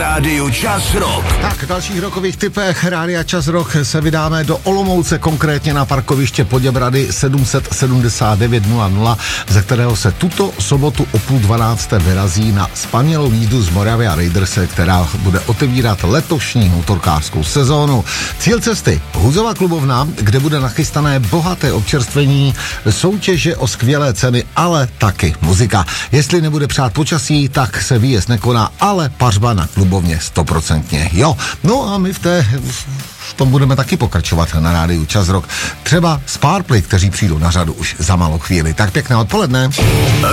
rádiu Čas Rock. Tak, v dalších rokových typech Rádia Čas Rock se vydáme do Olomouce, konkrétně na parkoviště Poděbrady 779 ze kterého se tuto sobotu o 11:30 vyrazí na spanilou jízdu z Moravia Raiderse, která bude otevírat letošní motorkářskou sezónu. Cíl cesty Huzova klubovna, kde bude nachystané bohaté občerstvení, soutěže o skvělé ceny, ale taky muzika. Jestli nebude přát počasí, tak se výjezd nekoná, ale pařba na klubovně 100%. Jo, no a my v tom budeme taky pokračovat na rádiu Čas Rock. Třeba Sparply, kteří přijdou na řadu už za malou chvíli. Tak pěkné odpoledne.